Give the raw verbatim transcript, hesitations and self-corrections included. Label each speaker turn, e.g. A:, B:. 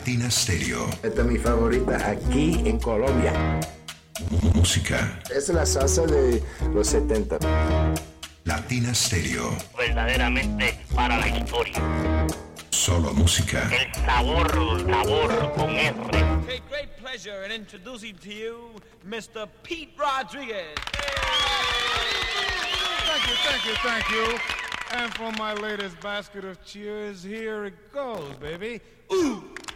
A: Latina Stereo.
B: Esta es mi favorita aquí en Colombia.
A: Música.
B: Es la salsa de los setenta.
A: Latina Stereo.
C: Verdaderamente para la historia.
A: Solo música.
C: El sabor, sabor con R.
D: Okay, great pleasure in introducing to you Mister Pete Rodriguez.
E: Thank you, thank you, thank you. And for my latest basket of cheers, here it goes, baby. Ooh.